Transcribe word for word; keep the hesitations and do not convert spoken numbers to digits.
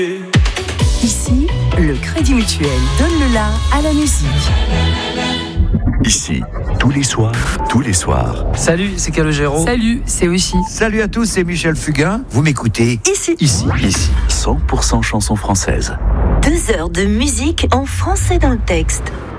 Ici, le Crédit Mutuel donne le la à la musique. Ici, tous les soirs, tous les soirs. Salut, c'est Calogero. Salut, c'est aussi. Salut à tous, c'est Michel Fugain. Vous m'écoutez Ici. Ici, ici, cent pour cent chansons françaises. Deux heures de musique en français dans le texte.